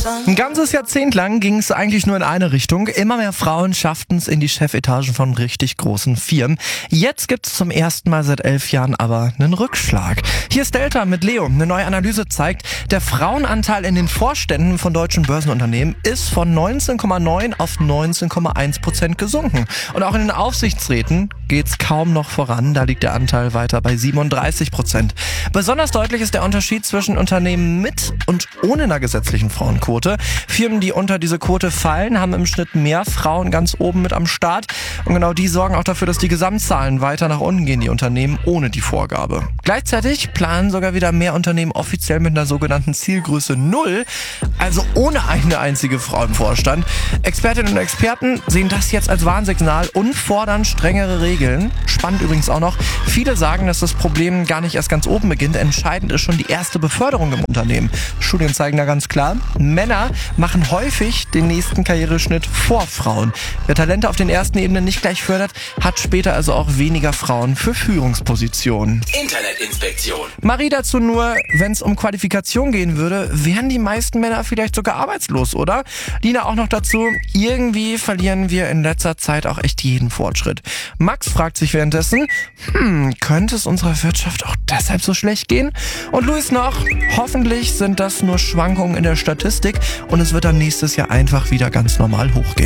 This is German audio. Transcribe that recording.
Ein ganzes Jahrzehnt lang ging es eigentlich nur in eine Richtung. Immer mehr Frauen schafften es in die Chefetagen von richtig großen Firmen. Jetzt gibt es zum ersten Mal seit 11 Jahren aber einen Rückschlag. Hier ist Delta mit Leo. Eine neue Analyse zeigt, der Frauenanteil in den Vorständen von deutschen Börsenunternehmen ist von 19,9 auf 19,1% gesunken. Und auch in den Aufsichtsräten geht es kaum noch voran. Da liegt der Anteil weiter bei 37%. Besonders deutlich ist der Unterschied zwischen Unternehmen mit und ohne einer gesetzlichen Frauenquote. Firmen, die unter diese Quote fallen, haben im Schnitt mehr Frauen ganz oben mit am Start. Und genau die sorgen auch dafür, dass die Gesamtzahlen weiter nach unten gehen, die Unternehmen ohne die Vorgabe. Gleichzeitig planen sogar wieder mehr Unternehmen offiziell mit einer sogenannten Zielgröße 0, also ohne eine einzige Frau im Vorstand. Expertinnen und Experten sehen das jetzt als Warnsignal und fordern strengere Regeln. Spannend übrigens auch noch, viele sagen, dass das Problem gar nicht erst ganz oben beginnt. Entscheidend ist schon die erste Beförderung im Unternehmen. Studien zeigen da ganz klar, Männer machen häufig den nächsten Karriereschnitt vor Frauen. Wer Talente auf den ersten Ebenen nicht gleich fördert, hat später also auch weniger Frauen für Führungspositionen. Internetinspektion. Marie dazu nur, wenn es um Qualifikation gehen würde, wären die meisten Männer vielleicht sogar arbeitslos, oder? Lina auch noch dazu, irgendwie verlieren wir in letzter Zeit auch echt jeden Fortschritt. Max fragt sich währenddessen, könnte es unserer Wirtschaft auch deshalb so schlecht gehen? Und Luis noch, hoffentlich sind das nur Schwankungen in der Statistik und es wird dann nächstes Jahr einfach wieder ganz normal hochgehen.